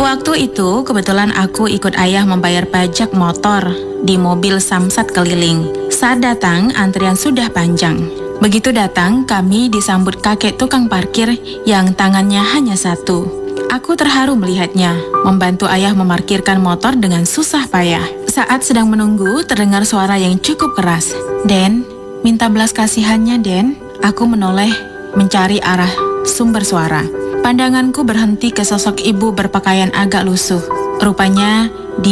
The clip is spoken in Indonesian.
Waktu itu kebetulan aku ikut ayah membayar pajak motor di mobil samsat keliling. Saat datang, antrian sudah panjang. Begitu datang, kami disambut kakek tukang parkir yang tangannya hanya satu. Aku terharu melihatnya, membantu ayah memarkirkan motor dengan susah payah. Saat sedang menunggu, terdengar suara yang cukup keras. "Den, minta belas kasihannya, Den." Aku menoleh mencari arah sumber suara. Pandanganku berhenti ke sosok ibu berpakaian agak lusuh. Rupanya